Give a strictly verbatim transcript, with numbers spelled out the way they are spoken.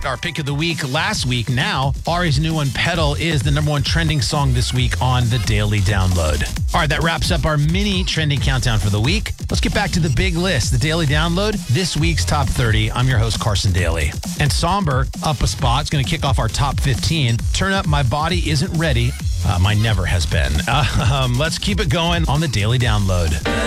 our pick of the week last week. Now, Ari's new one, Pedal, is the number one trending song this week on the Daily Download. All right, that wraps up our mini trending countdown for the week. Let's get back to the big list, the Daily Download, this week's top thirty. I'm your host, Carson Daly. And Somber, up a spot, is going to kick off our top fifteen. Turn Up, My Body Isn't Ready. Uh, mine never has been. Uh, um, let's keep it going on the Daily Download.